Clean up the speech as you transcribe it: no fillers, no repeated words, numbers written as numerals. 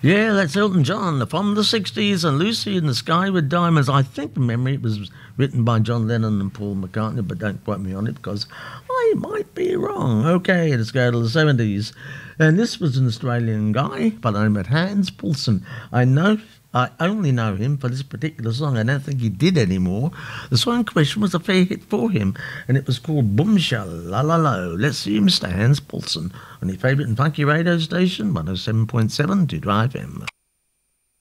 Yeah, that's Elton John from the 60s and Lucy in the Sky with Diamonds. I think from memory it was written by John Lennon and Paul McCartney, but don't quote me on it because I might be wrong. Okay, let's go to the 70s. And this was an Australian guy by the name of Hans Poulsen. I only know him for this particular song. I don't think he did anymore. The song in question was a fair hit for him, and it was called Boom Sha La La Lo. Let's see Mr. Hans Poulsen on your favourite and funky radio station, 107.7 to Drive FM.